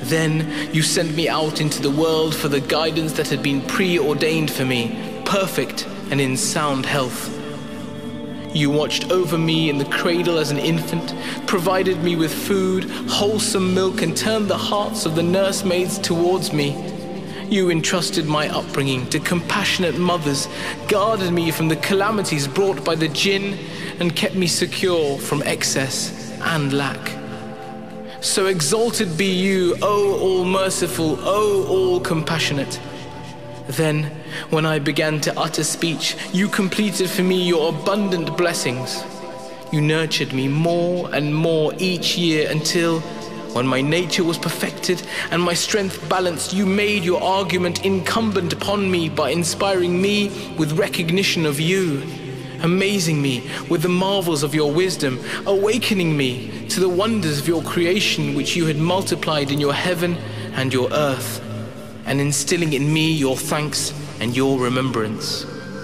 Then you sent me out into the world for the guidance that had been preordained for me, perfect and in sound health. You watched over me in the cradle as an infant, provided me with food, wholesome milk, and turned the hearts of the nursemaids towards me. You entrusted my upbringing to compassionate mothers, guarded me from the calamities brought by the jinn, and kept me secure from excess and lack. So exalted be you, O all-merciful, O all-compassionate. Then, when I began to utter speech, you completed for me your abundant blessings. You nurtured me more and more each year until, when my nature was perfected and my strength balanced, you made your argument incumbent upon me by inspiring me with recognition of you, amazing me with the marvels of your wisdom, awakening me to the wonders of your creation which you had multiplied in your heaven and your earth, and instilling in me your thanks and your remembrance.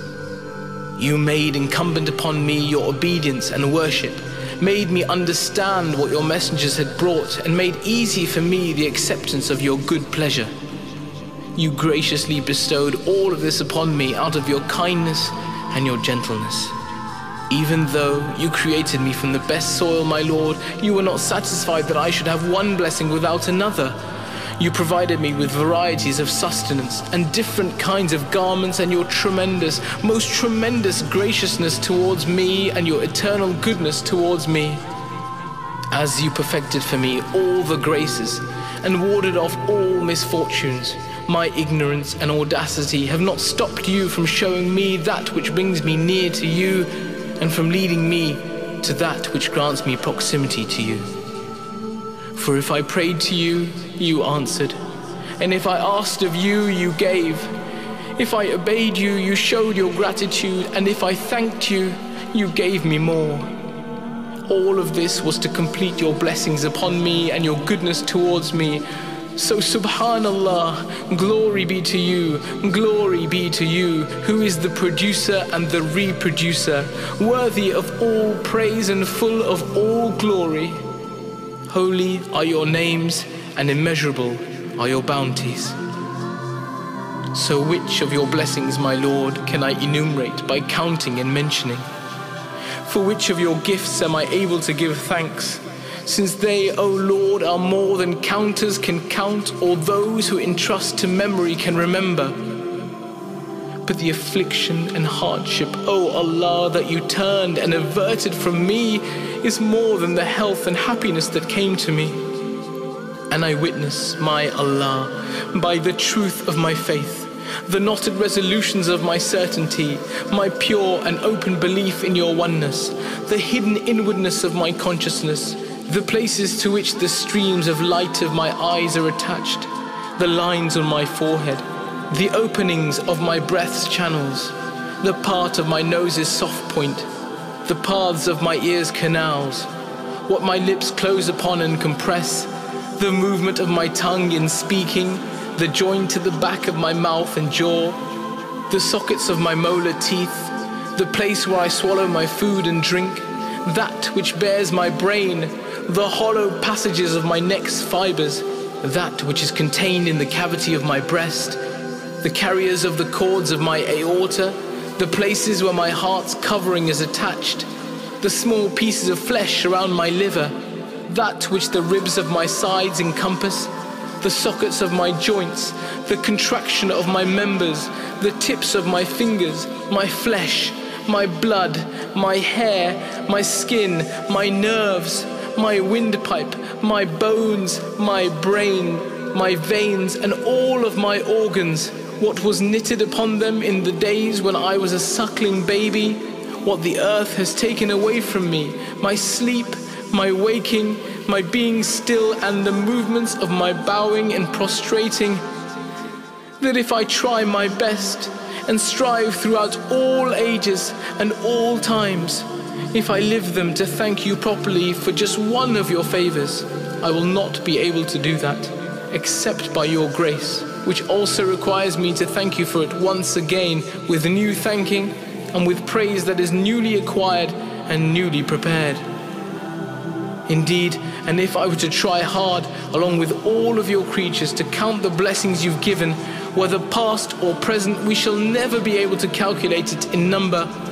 You made incumbent upon me your obedience and worship, made me understand what your messengers had brought, and made easy for me the acceptance of your good pleasure. You graciously bestowed all of this upon me out of your kindness and your gentleness. Even though you created me from the best soil, my Lord, you were not satisfied that I should have one blessing without another. You provided me with varieties of sustenance and different kinds of garments, and your tremendous, most tremendous graciousness towards me and your eternal goodness towards me. As you perfected for me all the graces and warded off all misfortunes, my ignorance and audacity have not stopped you from showing me that which brings me near to you, and from leading me to that which grants me proximity to you. For if I prayed to you, you answered, and if I asked of you, you gave. If I obeyed you, you showed your gratitude, and if I thanked you, you gave me more. All of this was to complete your blessings upon me and your goodness towards me. So subhanallah, glory be to you, who is the producer and the reproducer, worthy of all praise and full of all glory. Holy are your names and immeasurable are your bounties. So which of your blessings, my Lord, can I enumerate by counting and mentioning? For which of your gifts am I able to give thanks? Since they, O Lord, are more than counters can count, or those who entrust to memory can remember. But the affliction and hardship, O Allah, that you turned and averted from me is more than the health and happiness that came to me. And I witness, my Allah, by the truth of my faith, the knotted resolutions of my certainty, my pure and open belief in your oneness, the hidden inwardness of my consciousness, the places to which the streams of light of my eyes are attached, the lines on my forehead, the openings of my breath's channels, the part of my nose's soft point, the paths of my ear's canals, what my lips close upon and compress, the movement of my tongue in speaking, the joint at the back of my mouth and jaw, the sockets of my molar teeth, the place where I swallow my food and drink, that which bears my brain, the hollow passages of my neck's fibers, that which is contained in the cavity of my breast, the carriers of the cords of my aorta, the places where my heart's covering is attached, the small pieces of flesh around my liver, that which the ribs of my sides encompass, the sockets of my joints, the contraction of my members, the tips of my fingers, my flesh, my blood, my hair, my skin, my nerves, my windpipe, my bones, my brain, my veins, and all of my organs, what was knitted upon them in the days when I was a suckling baby, what the earth has taken away from me, my sleep, my waking, my being still, and the movements of my bowing and prostrating, that if I try my best and strive throughout all ages and all times, if I live them to thank you properly for just one of your favors, I will not be able to do that, except by your grace, which also requires me to thank you for it once again with new thanking and with praise that is newly acquired and newly prepared. Indeed, and if I were to try hard, along with all of your creatures, to count the blessings you've given, whether past or present, we shall never be able to calculate it in number